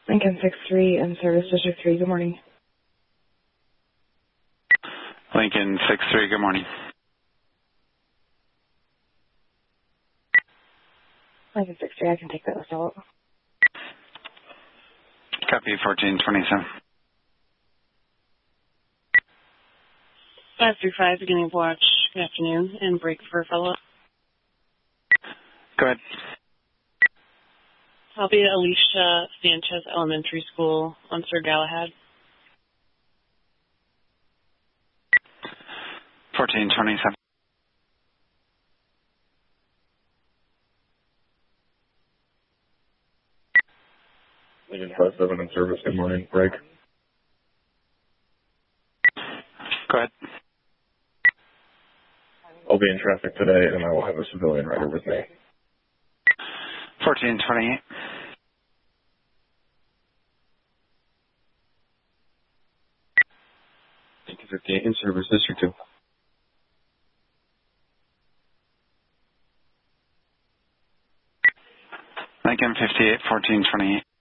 Lincoln 6-3 in service District 3. Good morning. Lincoln 6-3, good morning. Lincoln 6-3, I can take that result. Copy 1427. 535, beginning of watch. Good afternoon, and break for follow-up. Go ahead. I'll be at Alicia Sanchez Elementary School on Sir Galahad. 1427. Lincoln 5-7 in service. Good morning. Break. Go ahead. I'll be in traffic today, and I will have a civilian rider with me. 1428. Lincoln 58 in service District 2. Lincoln 58, 1428.